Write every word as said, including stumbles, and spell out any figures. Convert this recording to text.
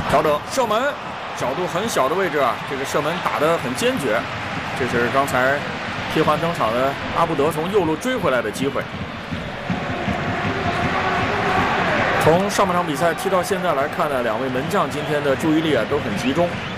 调整射门，角度很小的位置啊，这个射门打得很坚决。这是刚才替换登场的阿布德从右路追回来的机会。从上半场比赛踢到现在来看呢，两位门将今天的注意力啊都很集中。